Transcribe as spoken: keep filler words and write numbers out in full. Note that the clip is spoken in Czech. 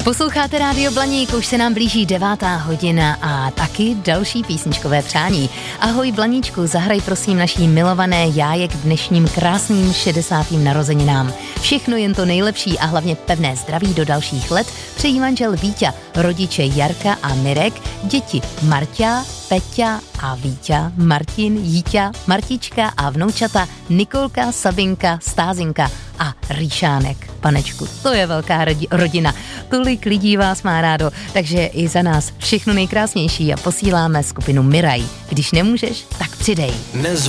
Posloucháte Rádio Blaník, už se nám blíží devátá hodina a taky další písničkové přání. Ahoj Blaníčku, zahraj prosím naší milované Jáje k dnešním krásným šedesátým narozeninám. Všechno jen to nejlepší a hlavně pevné zdraví do dalších let přejí manžel Víťa, rodiče Jarka a Mirek, děti Marťa, Peťa a Víťa, Martin, Jíťa, Martička a vnoučata Nikolka, Sabinka, Stázinka a Rýšánek. Panečku, to je velká rodina. Tolik lidí vás má rádo, takže i za nás všechno nejkrásnější a posíláme skupinu Miraj. Když nemůžeš, tak přidej.